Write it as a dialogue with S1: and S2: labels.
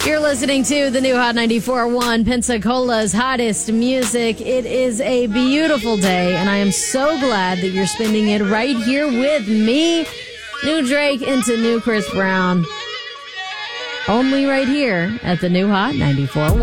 S1: You're listening to the new Hot 94.1, Pensacola's hottest music. It is a beautiful day, and I am so glad that you're spending it right here with me. New Drake into new Chris Brown. Only right here at the new Hot 94.1.